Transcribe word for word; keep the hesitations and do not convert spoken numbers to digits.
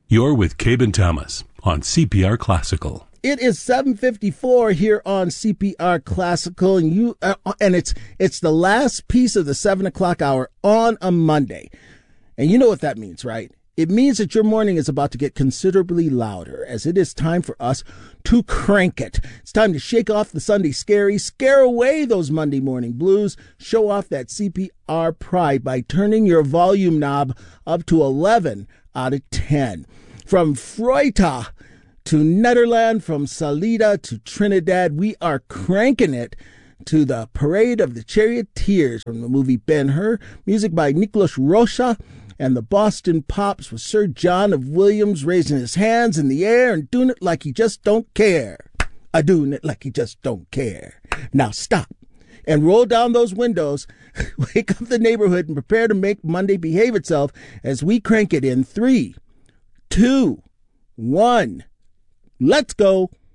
You're with Cabe and Thomas on C P R Classical. It is seven fifty-four here on C P R Classical, and you uh, and it's it's the last piece of the seven o'clock hour on a Monday. And you know what that means, right? It means that your morning is about to get considerably louder, as it is time for us to crank it. It's time to shake off the Sunday scary, scare away those Monday morning blues, show off that C P R pride by turning your volume knob up to eleven out of ten. From Freita to Netherlands, from Salida to Trinidad, we are cranking it to the Parade of the Charioteers from the movie Ben-Hur, music by Nicholas Rocha, and the Boston Pops with Sir John of Williams raising his hands in the air and doing it like he just don't care. A doing it like he just don't care. Now stop and roll down those windows, wake up the neighborhood, and prepare to make Monday behave itself as we crank it in three, two, one. Let's go.